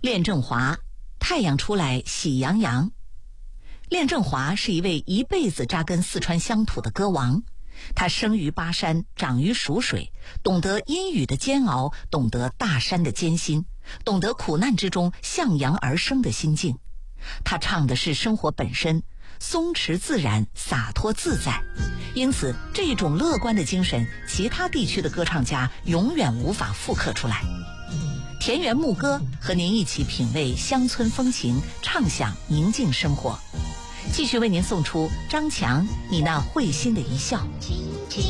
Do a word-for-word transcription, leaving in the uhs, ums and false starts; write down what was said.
练正华，太阳出来喜洋洋。练正华是一位一辈子扎根四川乡土的歌王，他生于巴山，长于蜀水，懂得阴雨的煎熬，懂得大山的艰辛，懂得苦难之中向阳而生的心境。他唱的是生活本身，松弛自然，洒脱自在。因此这种乐观的精神，其他地区的歌唱家永远无法复刻出来。田园牧歌和您一起品味乡村风情，畅享宁静生活。继续为您送出张强你那会心的一笑。